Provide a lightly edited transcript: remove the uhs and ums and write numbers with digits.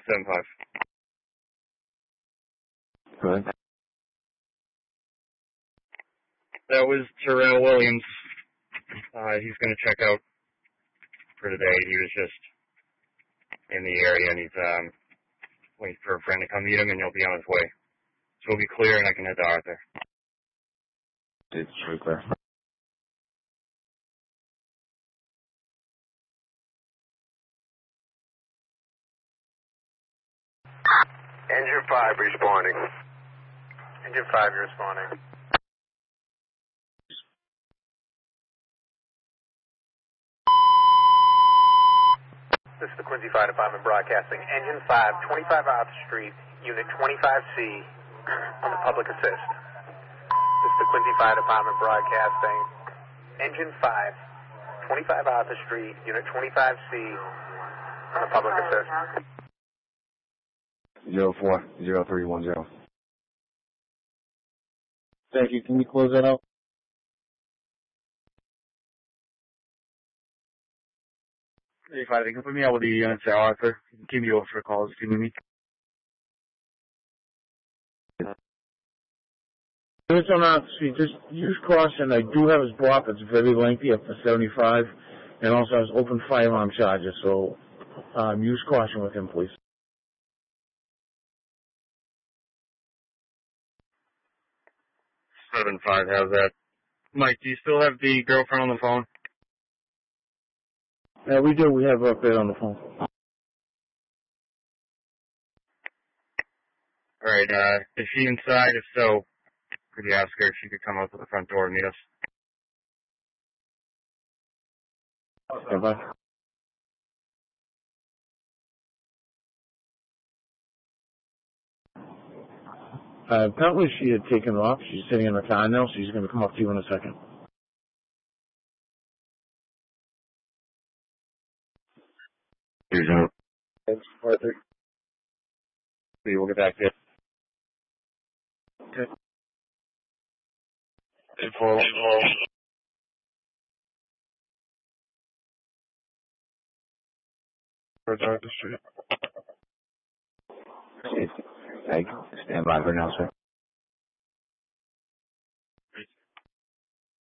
75. Go ahead. That was Terrell Williams. He's going to check out for today. He was just in the area, and he's waiting for a friend to come meet him, and he'll be on his way. So we'll be clear, and I can head to Arthur. It's pretty clear. Engine 5 responding. Engine 5, you're responding. This is the Quincy Fire Department broadcasting. Engine 5, 25 Arthur Street, Unit 25C, on the public assist. This is the Quincy Fire Department broadcasting. Engine 5, 25 Arthur Street, Unit 25C, on the public assist. 040310. Thank you. Can you close that out? If I can put me out with the units at Arthur, keep me over for calls if you need me. Units on Arthur Street, just use caution. I do have his block. It's very lengthy up to 75, and also has open firearm charges, so use caution with him, please. 7-5 has that. Mike, do you still have the girlfriend on the phone? Yeah, we do. We have her up there on the phone. Alright, is she inside? If so, could you ask her if she could come up to the front door and meet us? Okay, bye. Apparently she had taken off. She's sitting in her car now, so she's going to come up to you in a second. Here's out. Thanks, Arthur. We'll get back to it. Okay. Info. Towards Arthur Street. Stand by for now, sir.